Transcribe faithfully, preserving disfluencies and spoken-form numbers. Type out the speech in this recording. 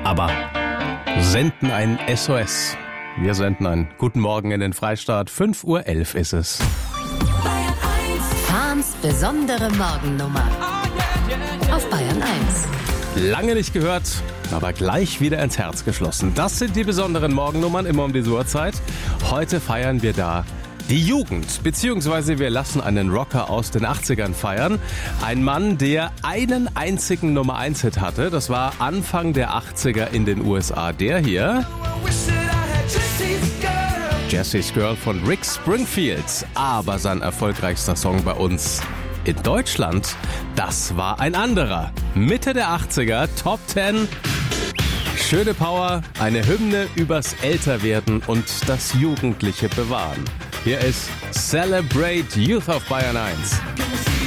aber senden ein S O S. Wir senden einen guten Morgen in den Freistaat. fünf Uhr elf ist es. Fahns besondere Morgennummer auf Bayern eins. Lange nicht gehört, aber gleich wieder ins Herz geschlossen. Das sind die besonderen Morgennummern immer um diese Uhrzeit. Heute feiern wir da die Jugend, beziehungsweise wir lassen einen Rocker aus den achtzigern feiern. Ein Mann, der einen einzigen Nummer eins Hit hatte. Das war Anfang der achtziger in den U S A. Der hier, Jessie's Girl von Rick Springfield. Aber sein erfolgreichster Song bei uns in Deutschland, das war ein anderer. Mitte der achtziger, Top zehn. Schöne Power, eine Hymne übers Älterwerden und das jugendliche Bewahren. Hier ist Celebrate Youth auf Bayern eins.